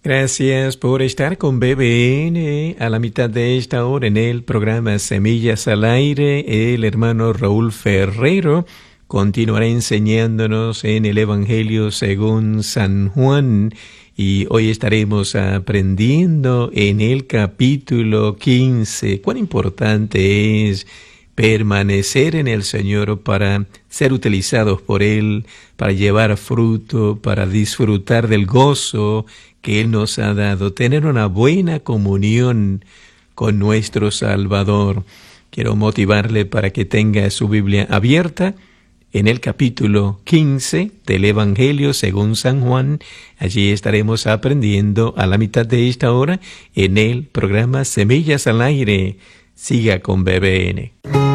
Gracias por estar con BBN a la mitad de esta hora en el programa Semillas al Aire. El hermano Raúl Ferrero continuará enseñándonos en el Evangelio según San Juan y hoy estaremos aprendiendo en el capítulo 15. Cuán importante es permanecer en el Señor para ser utilizados por Él, para llevar fruto, para disfrutar del gozo que Él nos ha dado, tener una buena comunión con nuestro Salvador. Quiero motivarle para que tenga su Biblia abierta en el capítulo 15 del Evangelio según San Juan. Allí estaremos aprendiendo a la mitad de esta hora en el programa Semillas al Aire. Siga con BBN.